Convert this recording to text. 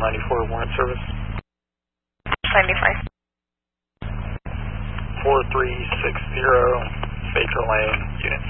94 warrant service. 95. 4360 Baker Lane, unit.